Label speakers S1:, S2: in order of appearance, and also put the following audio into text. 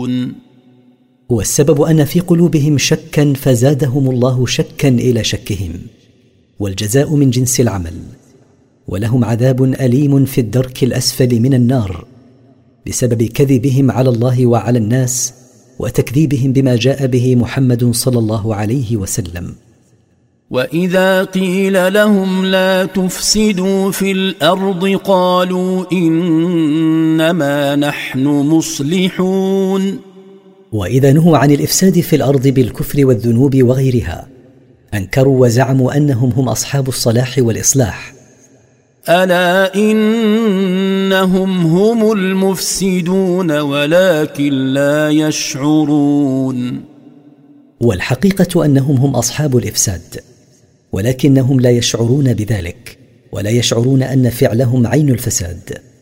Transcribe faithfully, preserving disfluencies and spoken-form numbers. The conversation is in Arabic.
S1: مصلحون.
S2: والسبب أن في قلوبهم شكا فزادهم الله شكا إلى شكهم، والجزاء من جنس العمل، ولهم عذاب أليم في الدرك الأسفل من النار بسبب كذبهم على الله وعلى الناس وتكذيبهم بما جاء به محمد صلى الله عليه وسلم.
S1: وإذا قيل لهم لا تفسدوا في الأرض قالوا إنما نحن مصلحون.
S2: وإذا نهوا عن الإفساد في الأرض بالكفر والذنوب وغيرها أنكروا وزعموا أنهم هم أصحاب الصلاح والإصلاح.
S1: ألا إنهم هم المفسدون ولكن لا يشعرون.
S2: والحقيقة أنهم هم أصحاب الإفساد ولكنهم لا يشعرون بذلك، ولا يشعرون أن فعلهم عين الفساد.